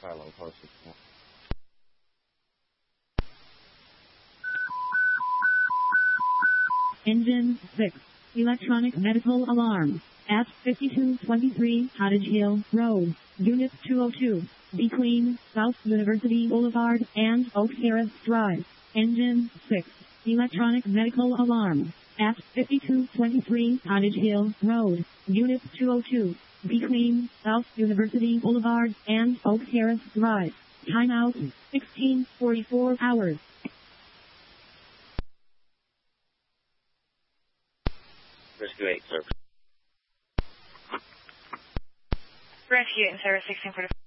Silo posted. Engine 6. Electronic medical alarm. At 5223 Cottage Hill Road, Unit 202, between South University Boulevard and Oak Terrace Drive. Engine 6. Electronic medical alarm. At 5223 Cottage Hill Road, Unit 202, between South University Boulevard and Oak Terrace Drive. Timeout, 16:44 hours. Rescue 8 service. Rescue 8 and service 1645.